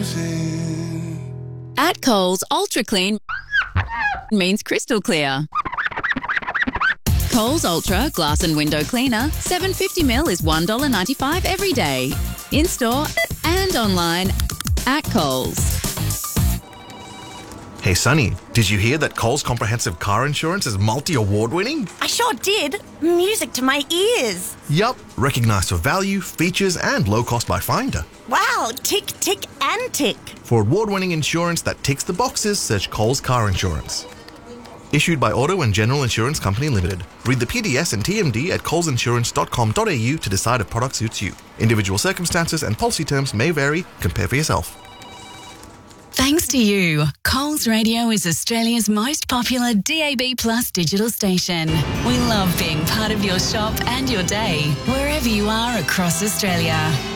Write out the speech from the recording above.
At Coles, Ultra Clean means crystal clear. Coles Ultra Glass and Window Cleaner, 750ml is $1.95 every day. In-store and online at Coles. Hey, Sunny, did you hear that Coles Comprehensive Car Insurance is multi-award winning? I sure did. Music to my ears. Yup, recognised for value, features and low cost by Finder. Wow, tick, tick and tick. For award-winning insurance that ticks the boxes, search Coles Car Insurance. Issued by Auto and General Insurance Company Limited. Read the PDS and TMD at colesinsurance.com.au to decide if product suits you. Individual circumstances and policy terms may vary. Compare for yourself. Thanks to you, Coles Radio is Australia's most popular DAB+ digital station. We love being part of your shop and your day, wherever you are across Australia.